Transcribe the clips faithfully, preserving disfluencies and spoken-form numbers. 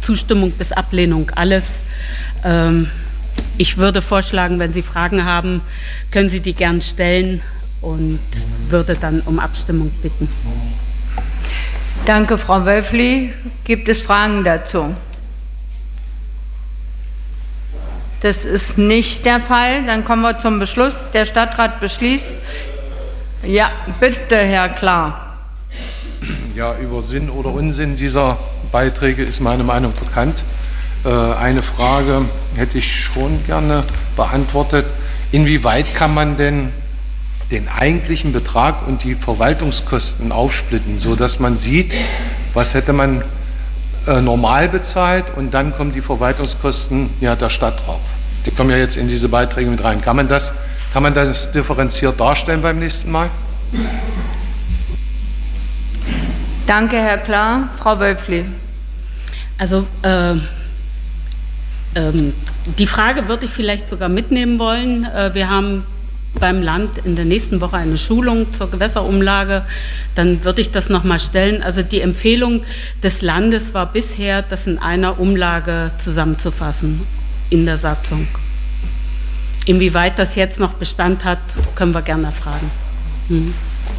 Zustimmung bis Ablehnung alles. Ähm, ich würde vorschlagen, wenn Sie Fragen haben, können Sie die gern stellen und würde dann um Abstimmung bitten. Danke, Frau Wölfli. Gibt es Fragen dazu? Das ist nicht der Fall. Dann kommen wir zum Beschluss. Der Stadtrat beschließt. Ja, bitte, Herr Klar. Ja, über Sinn oder Unsinn dieser Beiträge ist meine Meinung bekannt. Äh, eine Frage hätte ich schon gerne beantwortet. Inwieweit kann man denn den eigentlichen Betrag und die Verwaltungskosten aufsplitten, sodass man sieht, was hätte man äh, normal bezahlt und dann kommen die Verwaltungskosten ja der Stadt drauf. Die kommen ja jetzt in diese Beiträge mit rein. Kann man das, kann man das differenziert darstellen beim nächsten Mal? Danke, Herr Klar. Frau Wölfli. Also äh, ähm, die Frage würde ich vielleicht sogar mitnehmen wollen. Äh, wir haben beim Land in der nächsten Woche eine Schulung zur Gewässerumlage. Dann würde ich das nochmal stellen. Also die Empfehlung des Landes war bisher, das in einer Umlage zusammenzufassen in der Satzung. Inwieweit das jetzt noch Bestand hat, können wir gerne fragen. Mhm.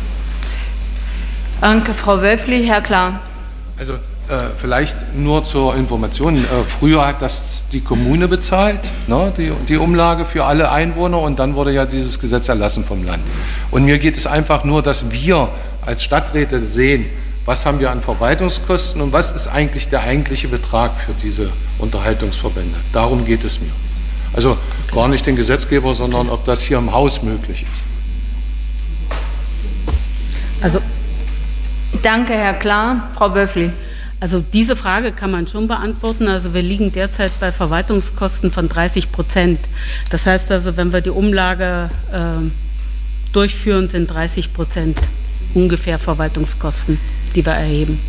Danke, Frau Wölfli. Herr Klar. Also äh, vielleicht nur zur Information. Äh, früher hat das die Kommune bezahlt, ne, die, die Umlage für alle Einwohner, und dann wurde ja dieses Gesetz erlassen vom Land. Und mir geht es einfach nur, dass wir als Stadträte sehen, was haben wir an Verwaltungskosten und was ist eigentlich der eigentliche Betrag für diese Unterhaltungsverbände. Darum geht es mir. Also gar nicht den Gesetzgeber, sondern ob das hier im Haus möglich ist. Also Danke, Herr Klar. Frau Wölfli. Also diese Frage kann man schon beantworten. Also wir liegen derzeit bei Verwaltungskosten von dreißig Prozent. Das heißt also, wenn wir die Umlage äh, durchführen, sind dreißig Prozent ungefähr Verwaltungskosten, die wir erheben.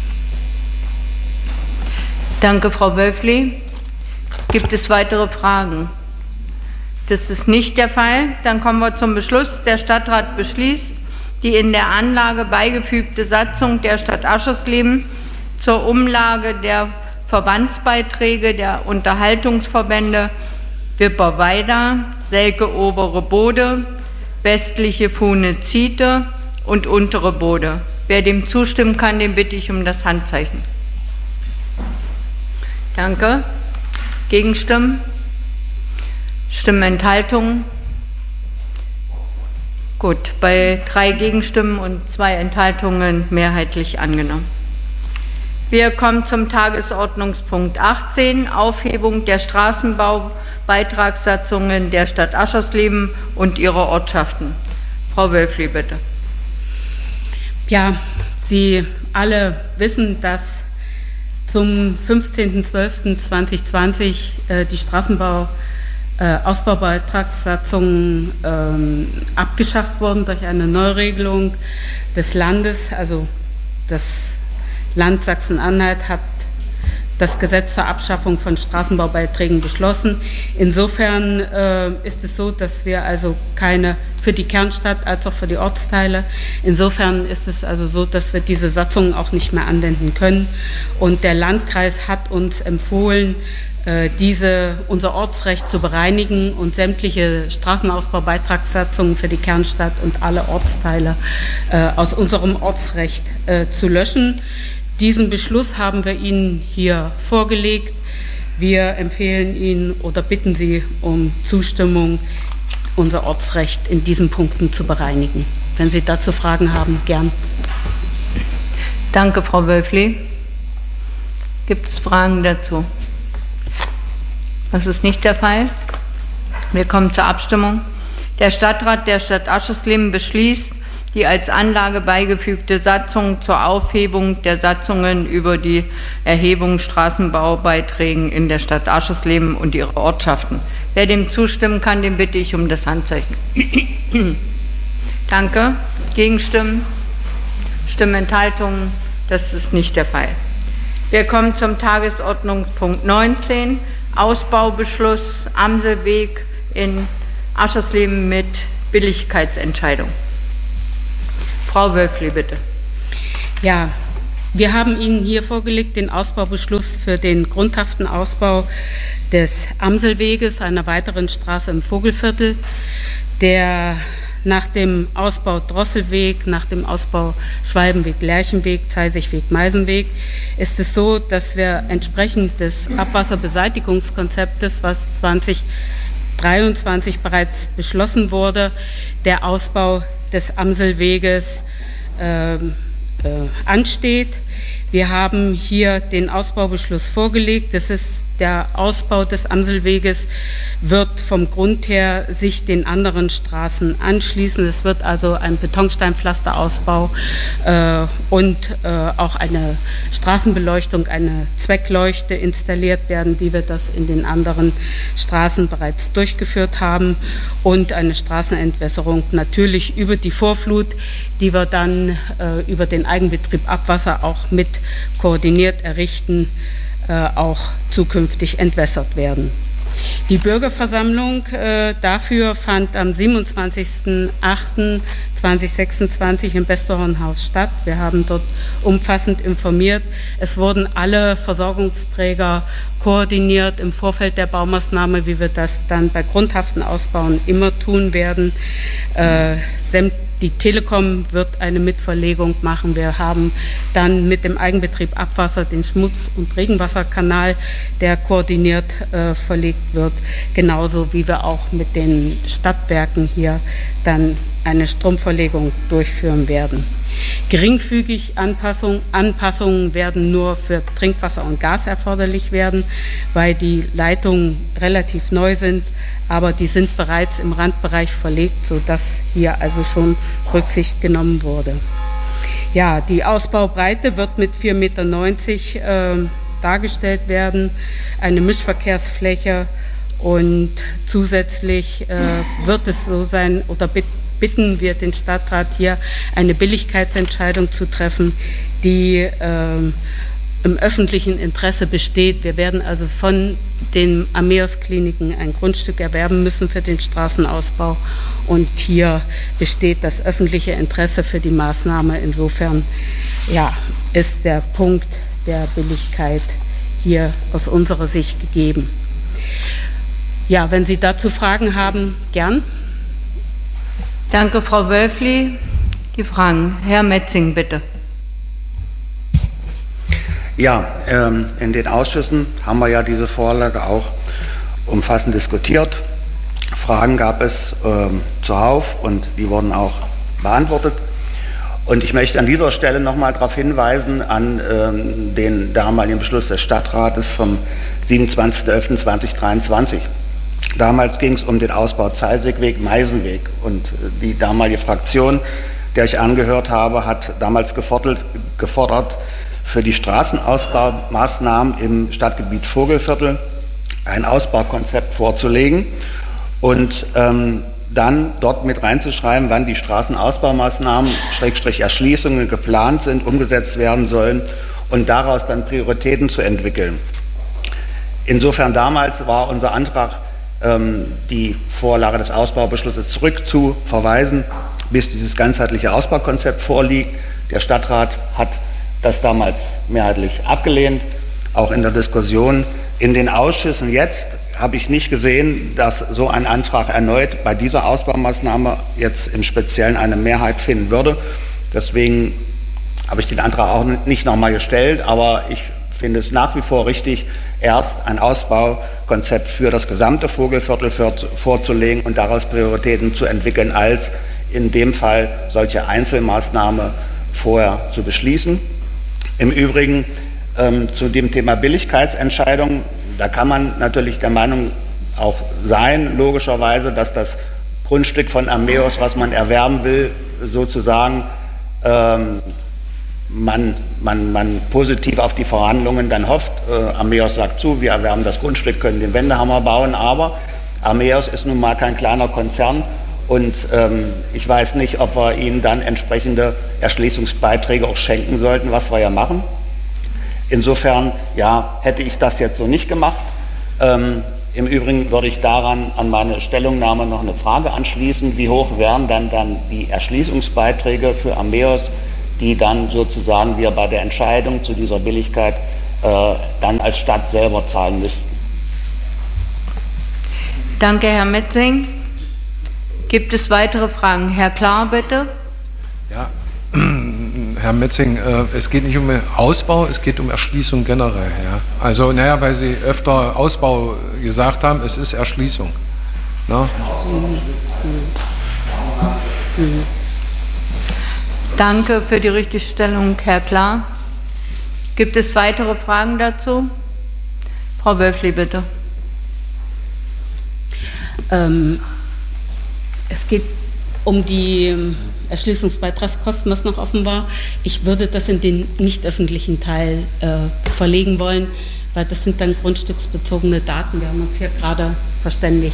Danke, Frau Wölfli. Gibt es weitere Fragen? Das ist nicht der Fall. Dann kommen wir zum Beschluss. Der Stadtrat beschließt, die in der Anlage beigefügte Satzung der Stadt Aschersleben zur Umlage der Verbandsbeiträge der Unterhaltungsverbände Wipperweida, Selke Obere Bode, Westliche Fuhne-Ziete und Untere Bode. Wer dem zustimmen kann, den bitte ich um das Handzeichen. Danke. Gegenstimmen? Stimmenthaltungen? Gut, bei drei Gegenstimmen und zwei Enthaltungen mehrheitlich angenommen. Wir kommen zum Tagesordnungspunkt achtzehn, Aufhebung der Straßenbaubeitragssatzungen der Stadt Aschersleben und ihrer Ortschaften. Frau Wölfli, bitte. Ja, Sie alle wissen, dass zum fünfzehnten zwölften zweitausendzwanzig äh, die Straßenbau Äh, Ausbaubeitragssatzungen ähm, abgeschafft wurden durch eine Neuregelung des Landes. Also das Land Sachsen-Anhalt hat das Gesetz zur Abschaffung von Straßenbaubeiträgen beschlossen. Insofern äh, ist es so, dass wir also keine für die Kernstadt als auch für die Ortsteile, insofern ist es also so, dass wir diese Satzungen auch nicht mehr anwenden können. Und der Landkreis hat uns empfohlen, diese, unser Ortsrecht zu bereinigen und sämtliche Straßenausbaubeitragssatzungen für die Kernstadt und alle Ortsteile äh, aus unserem Ortsrecht äh, zu löschen. Diesen Beschluss haben wir Ihnen hier vorgelegt. Wir empfehlen Ihnen oder bitten Sie um Zustimmung, unser Ortsrecht in diesen Punkten zu bereinigen. Wenn Sie dazu Fragen haben, gern. Danke, Frau Wölfli. Gibt es Fragen dazu? Das ist nicht der Fall. Wir kommen zur Abstimmung. Der Stadtrat der Stadt Aschersleben beschließt, die als Anlage beigefügte Satzung zur Aufhebung der Satzungen über die Erhebung Straßenbaubeiträgen in der Stadt Aschersleben und ihre Ortschaften. Wer dem zustimmen kann, den bitte ich um das Handzeichen. Danke. Gegenstimmen? Stimmenthaltungen? Das ist nicht der Fall. Wir kommen zum Tagesordnungspunkt neunzehn. Ausbaubeschluss Amselweg in Aschersleben mit Billigkeitsentscheidung. Frau Wölfli, bitte. Ja, Wir haben Ihnen hier vorgelegt den Ausbaubeschluss für den grundhaften Ausbau des Amselweges, einer weiteren Straße im Vogelviertel, der nach dem Ausbau Drosselweg, nach dem Ausbau Schwalbenweg, Lerchenweg, Zeisigweg, Meisenweg, ist es so, dass wir entsprechend des Abwasserbeseitigungskonzeptes, was zwanzig dreiundzwanzig bereits beschlossen wurde, der Ausbau des Amselweges äh, äh, ansteht. Wir haben hier den Ausbaubeschluss vorgelegt. Das ist der Ausbau des Amselweges, wird vom Grund her sich den anderen Straßen anschließen. Es wird also ein Betonsteinpflasterausbau äh, und äh, auch eine Straßenbeleuchtung, eine Zweckleuchte installiert werden, wie wir das in den anderen Straßen bereits durchgeführt haben, und eine Straßenentwässerung natürlich über die Vorflut, die wir dann äh, über den Eigenbetrieb Abwasser auch mit koordiniert errichten, äh, auch zukünftig entwässert werden. Die Bürgerversammlung äh, dafür fand am siebenundzwanzigsten achten zweitausendsechsundzwanzig im Bestornhaus statt. Wir haben dort umfassend informiert. Es wurden alle Versorgungsträger koordiniert im Vorfeld der Baumaßnahme, wie wir das dann bei grundhaften Ausbauen immer tun werden. Äh, Die Telekom wird eine Mitverlegung machen. Wir haben dann mit dem Eigenbetrieb Abwasser den Schmutz- und Regenwasserkanal, der koordiniert äh, verlegt wird, genauso wie wir auch mit den Stadtwerken hier dann eine Stromverlegung durchführen werden. Geringfügig Anpassung, Anpassungen werden nur für Trinkwasser und Gas erforderlich werden, weil die Leitungen relativ neu sind, aber die sind bereits im Randbereich verlegt, sodass hier also schon Rücksicht genommen wurde. Ja, die Ausbaubreite wird mit vier Komma neunzig Meter äh, dargestellt werden, eine Mischverkehrsfläche, und zusätzlich äh, wird es so sein, oder bitten wir den Stadtrat hier, eine Billigkeitsentscheidung zu treffen, die äh, im öffentlichen Interesse besteht. Wir werden also von den Ameos-Kliniken ein Grundstück erwerben müssen für den Straßenausbau, und hier besteht das öffentliche Interesse für die Maßnahme. Insofern ja, ist der Punkt der Billigkeit hier aus unserer Sicht gegeben. Ja, wenn Sie dazu Fragen haben, gern. Danke, Frau Wölfli. Die Fragen. Herr Metzing, bitte. Ja, ähm, in den Ausschüssen haben wir ja diese Vorlage auch umfassend diskutiert. Fragen gab es ähm, zuhauf und die wurden auch beantwortet. Und ich möchte an dieser Stelle nochmal darauf hinweisen, an ähm, den damaligen Beschluss des Stadtrates vom siebenundzwanzigsten elften zweitausenddreiundzwanzig. Damals ging es um den Ausbau Zeisigweg, Meisenweg, und die damalige Fraktion, der ich angehört habe, hat damals gefordert, gefordert für die Straßenausbaumaßnahmen im Stadtgebiet Vogelviertel ein Ausbaukonzept vorzulegen und ähm, dann dort mit reinzuschreiben, wann die Straßenausbaumaßnahmen, Schrägstrich Erschließungen geplant sind, umgesetzt werden sollen und daraus dann Prioritäten zu entwickeln. Insofern damals war unser Antrag, ähm, die Vorlage des Ausbaubeschlusses zurückzuverweisen, bis dieses ganzheitliche Ausbaukonzept vorliegt. Der Stadtrat hat das damals mehrheitlich abgelehnt, auch in der Diskussion. In den Ausschüssen jetzt habe ich nicht gesehen, dass so ein Antrag erneut bei dieser Ausbaumaßnahme jetzt im Speziellen eine Mehrheit finden würde. Deswegen habe ich den Antrag auch nicht nochmal gestellt, aber ich finde es nach wie vor richtig, erst ein Ausbaukonzept für das gesamte Vogelviertel vorzulegen und daraus Prioritäten zu entwickeln, als in dem Fall solche Einzelmaßnahmen vorher zu beschließen. Im Übrigen ähm, zu dem Thema Billigkeitsentscheidung, da kann man natürlich der Meinung auch sein, logischerweise, dass das Grundstück von Ameos, was man erwerben will, sozusagen ähm, man, man, man positiv auf die Verhandlungen dann hofft. Äh, Ameos sagt zu, wir erwerben das Grundstück, können den Wendehammer bauen, aber Ameos ist nun mal kein kleiner Konzern. Und ähm, ich weiß nicht, ob wir ihnen dann entsprechende Erschließungsbeiträge auch schenken sollten, was wir ja machen. Insofern, ja, hätte ich das jetzt so nicht gemacht. Ähm, Im Übrigen würde ich daran an meine Stellungnahme noch eine Frage anschließen. Wie hoch wären dann, dann die Erschließungsbeiträge für Ameos, die dann sozusagen wir bei der Entscheidung zu dieser Billigkeit äh, dann als Stadt selber zahlen müssten. Danke, Herr Metzing. Gibt es weitere Fragen? Herr Klar, bitte. Ja, Herr Metzing, äh, es geht nicht um Ausbau, es geht um Erschließung generell. Ja. Also, naja, weil Sie öfter Ausbau gesagt haben, es ist Erschließung. Na? Danke für die Richtigstellung, Herr Klar. Gibt es weitere Fragen dazu? Frau Wölfli, bitte. Ähm, es geht um die Erschließungsbeitragskosten, was noch offen war. Ich würde das in den nicht öffentlichen Teil äh, verlegen wollen, weil das sind dann grundstücksbezogene Daten. Wir haben uns hier gerade verständigt.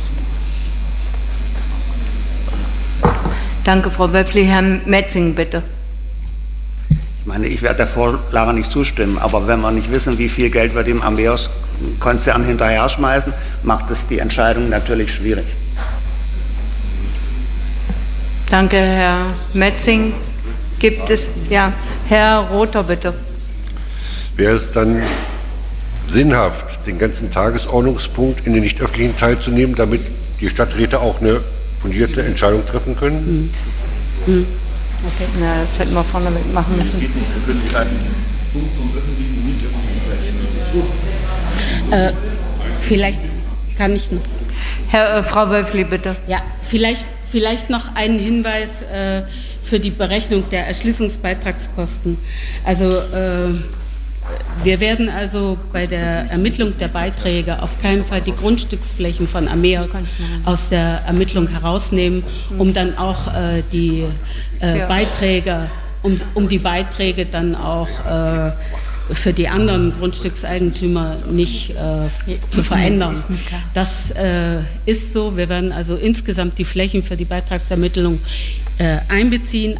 Danke, Frau Wölfli. Herr Metzing, bitte. Ich meine, ich werde der Vorlage nicht zustimmen, aber wenn wir nicht wissen, wie viel Geld wir dem Ameos-Konzern hinterher schmeißen, macht es die Entscheidung natürlich schwierig. Danke, Herr Metzing. Gibt es, ja, Herr Rother, bitte. Wäre es dann sinnhaft, den ganzen Tagesordnungspunkt in den nicht öffentlichen Teil zu nehmen, damit die Stadträte auch eine fundierte Entscheidung treffen können? Mhm. Mhm. Okay, na, das hätten wir vorne mitmachen müssen. Äh, vielleicht kann ich noch. Herr, äh, Frau Wölfli, bitte. Ja, vielleicht, vielleicht noch einen Hinweis äh, für die Berechnung der Erschließungsbeitragskosten. Also äh, wir werden also bei der Ermittlung der Beiträge auf keinen Fall die Grundstücksflächen von Ameos aus der Ermittlung herausnehmen, um dann auch äh, die äh, Beiträge, um, um die Beiträge dann auch äh, für die anderen Grundstückseigentümer nicht äh, zu verändern. Das äh, ist so. Wir werden also insgesamt die Flächen für die Beitragsermittlung äh, einbeziehen.